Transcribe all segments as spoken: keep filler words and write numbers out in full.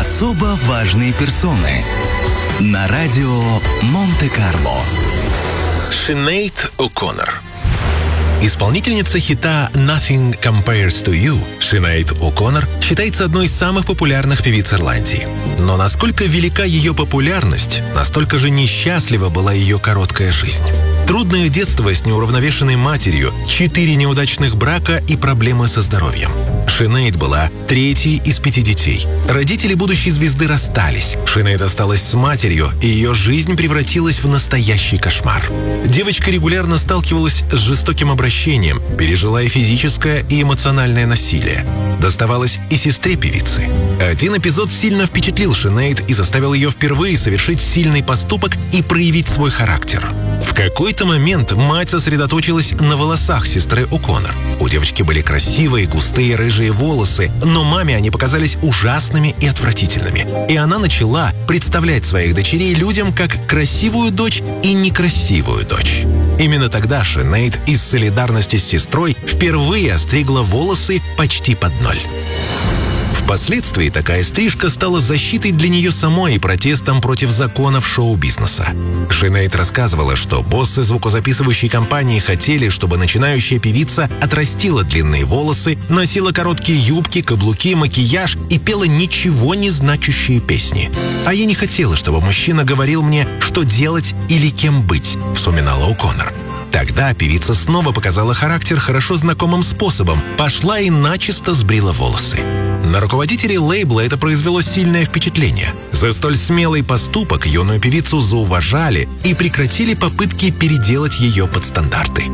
Особо важные персоны на радио Монте-Карло. Синейд О'Коннор. Исполнительница хита «Nothing Compares to You» Синейд О'Коннор считается одной из самых популярных певиц Ирландии. Но насколько велика ее популярность, настолько же несчастлива была ее короткая жизнь. Трудное детство с неуравновешенной матерью, четыре неудачных брака и проблемы со здоровьем. Синейд была третьей из пяти детей. Родители будущей звезды расстались. Синейд осталась с матерью, и ее жизнь превратилась в настоящий кошмар. Девочка регулярно сталкивалась с жестоким обращением, пережила и физическое, и эмоциональное насилие. Доставалось и сестре певицы. Один эпизод сильно впечатлил Синейд и заставил ее впервые совершить сильный поступок и проявить свой характер. В какой-то момент мать сосредоточилась на волосах сестры О'Коннор. У девочки были красивые, густые рыжие волосы, но маме они показались ужасными и отвратительными. И она начала представлять своих дочерей людям как красивую дочь и некрасивую дочь. Именно тогда Синейд из солидарности с сестрой впервые остригла волосы почти под ноль. Впоследствии такая стрижка стала защитой для нее самой и протестом против законов шоу-бизнеса. Синейд рассказывала, что боссы звукозаписывающей компании хотели, чтобы начинающая певица отрастила длинные волосы, носила короткие юбки, каблуки, макияж и пела ничего не значащие песни. «А я не хотела, чтобы мужчина говорил мне, что делать или кем быть», — вспоминала О'Коннор. Тогда певица снова показала характер хорошо знакомым способом, пошла и начисто сбрила волосы. На руководителей лейбла это произвело сильное впечатление. За столь смелый поступок юную певицу зауважали и прекратили попытки переделать ее под стандарты.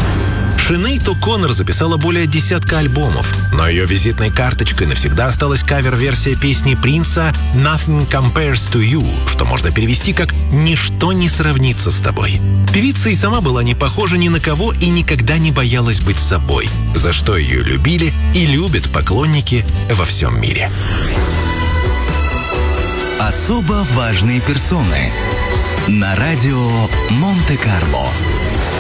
Синейд О'Коннор записала более десятка альбомов, но ее визитной карточкой навсегда осталась кавер-версия песни Принца «Nothing Compares to You», что можно перевести как «Ничто не сравнится с тобой». Певица и сама была не похожа ни на кого и никогда не боялась быть собой, за что ее любили и любят поклонники во всем мире. Особо важные персоны на радио Монте-Карло.